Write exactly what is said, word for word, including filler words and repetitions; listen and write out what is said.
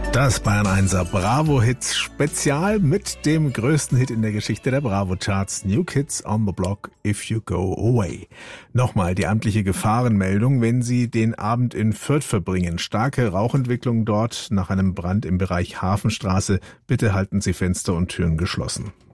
Das Bayern einser Bravo-Hits Spezial mit dem größten Hit in der Geschichte der Bravo-Charts, New Kids on the Block, If You Go Away. Nochmal die amtliche Gefahrenmeldung, wenn Sie den Abend in Fürth verbringen. Starke Rauchentwicklung dort nach einem Brand im Bereich Hafenstraße. Bitte halten Sie Fenster und Türen geschlossen.